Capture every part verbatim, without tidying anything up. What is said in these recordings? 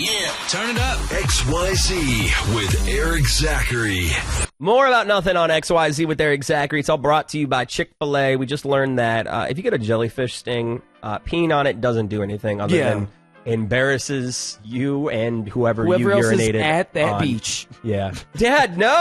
Yeah, turn it up. X Y Z with Eric Zachary. More About Nothing on X Y Z with Eric Zachary. It's all brought to you by Chick-fil-A. We just learned that uh, if you get a jellyfish sting, uh, peeing on it doesn't do anything other Yeah. than embarrasses you and whoever, Whoever you else urinated is at that on. beach. Yeah. Dad, no!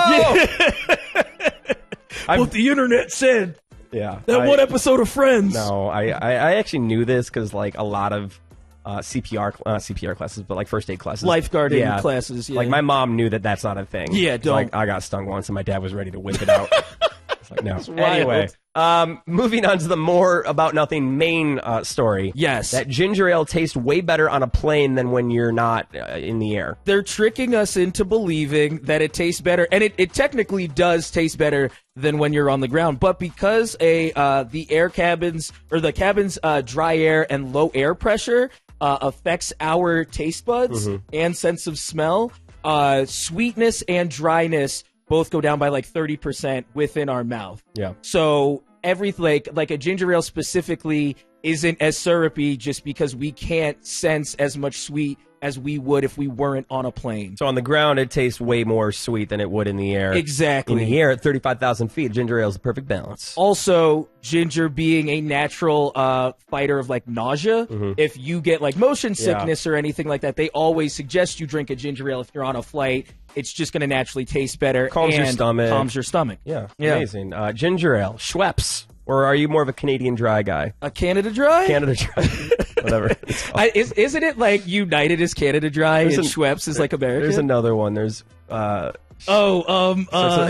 What the internet said. Yeah. That I- one episode of Friends. No, I, I, I actually knew this because, like, a lot of uh, C P R, uh, C P R classes, but, like, first aid classes. Lifeguarding yeah. classes, yeah. Like, my mom knew that that's not a thing. Yeah, It's don't. Like, I got stung once, and my dad was ready to whip it out. It's like, no. wild. Anyway, um, moving on to the More About Nothing main uh, story. Yes. That ginger ale tastes way better on a plane than when you're not uh, in the air. They're tricking us into believing that it tastes better, and it, it technically does taste better than when you're on the ground. But because a uh, the air cabins or the cabin's uh, dry air and low air pressure uh, affects our taste buds Mhm. and sense of smell, uh, sweetness and dryness both go down by like thirty percent within our mouth. Yeah. So every like like a ginger ale specifically isn't as syrupy just because we can't sense as much sweet as we would if we weren't on a plane. So on the ground, it tastes way more sweet than it would in the air. Exactly. In the air at thirty-five thousand feet, ginger ale is the perfect balance. Also, ginger being a natural uh, fighter of like nausea, Mhm. if you get like motion Yeah. sickness or anything like that, they always suggest you drink a ginger ale if you're on a flight. It's just going to naturally taste better. Calms your and stomach. Calms your stomach. Yeah, Yeah. amazing. Uh, ginger ale, Schweppes, or are you more of a Canadian Dry guy? A Canada Dry? Canada Dry, whatever. It's called. I, is, isn't it like United is Canada Dry There's and an- Schweppes is like American? There's another one. There's uh, Oh, um, So it's uh,